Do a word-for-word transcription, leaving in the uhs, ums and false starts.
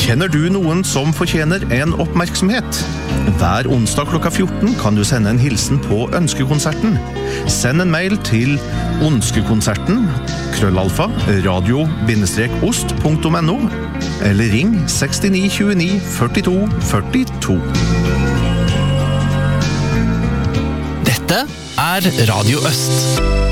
Kjenner du noen som fortjener en oppmerksomhet? Hver onsdag klokka fjorten kan du sende en hilsen på Ønskekonserten. Send en mail til ønskekonserten krøllalfa radio-ost punktum no eller ring sekstini tjueni førtito førtito. Dette er Radio Øst.